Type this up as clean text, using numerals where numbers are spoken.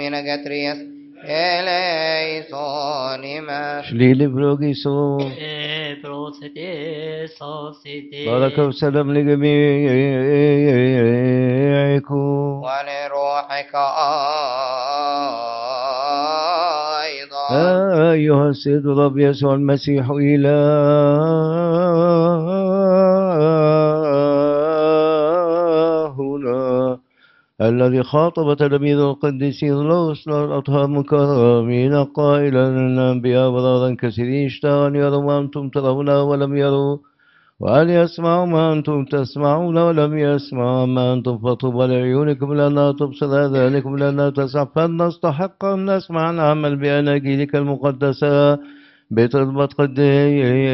Minagatrias eleison شليل بروغيسو بركة وسلام لجميعكم ولروحك أيضا أيها السيد الرب يسوع المسيح إلهنا الذي خاطب تلاميذه القديسين الرسل الأطهار المكرمين قائلا أن الأنبياء برارا كثيرين اشتهوا أن يروا ما أنتم ترون ولم يروا وأن يسمعوا ما أنتم تسمعون ولم يسمعوا ما أنتم فطوبى لعيونكم لأنها تبصر آذانكم لأنها تسمع فلنستحق أن نسمع نعمل بأناجيلك المقدسة بتربط قد